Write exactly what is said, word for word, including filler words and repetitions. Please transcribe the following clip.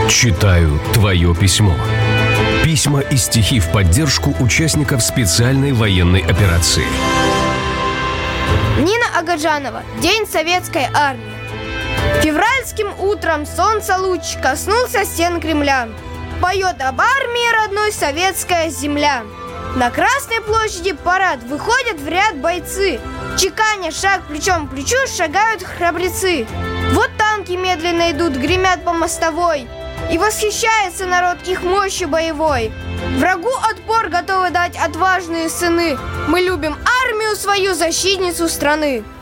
Читаю твое письмо. Письма и стихи в поддержку участников специальной военной операции. Нина Агаджанова. День советской армии. Февральским утром солнца луч коснулся стен Кремля. Поет об армии родной советская земля. На Красной площади парад, выходят в ряд бойцы. Чеканя шаг плечом к плечу, шагают храбрецы. Вот танки медленно идут, гремят по мостовой. И восхищается народ их мощью боевой. Врагу отпор готовы дать отважные сыны. Мы любим армию свою, защитницу страны.